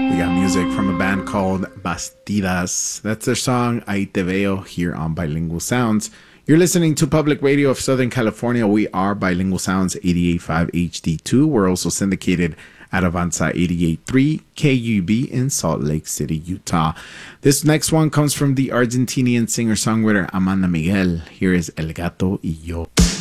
We got music from a band called Bastidas. That's their song Ahí Te Veo here on Bilingual Sounds. You're listening to Public Radio of Southern California. We are Bilingual Sounds 88.5 HD2. We're also syndicated at Avanza 88.3 KUB in Salt Lake City, Utah. This next one comes from the Argentinian singer-songwriter Amanda Miguel. Here is El Gato y Yo.